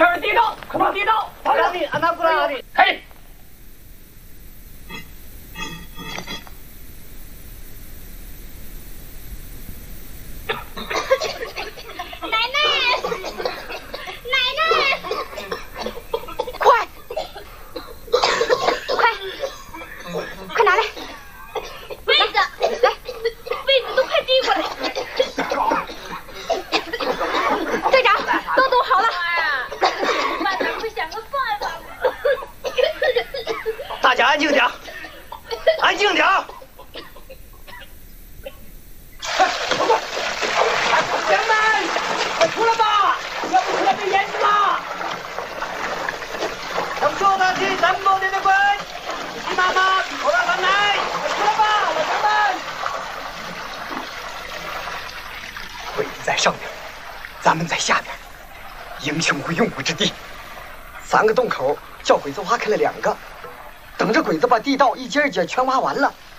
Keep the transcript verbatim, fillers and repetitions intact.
这是地道，快把地道！ 阿弟，俺拿过来，阿弟。 嘿。 奶奶，奶奶，快，快，快拿来被子，来，被子都快递过来。队长，都冻好了。慢点，快想个办法吧。 大家安静点，安静点。 乡们，快出来吧！要不出来被淹死了！ 从说的是咱们的的官，你妈妈我让他来， 快出来吧，老乡们！ 鬼子在上面，咱们在下面，英雄无用武之地。三个洞口，叫鬼子挖开了两个，等着鬼子把地道一节一节全挖完了。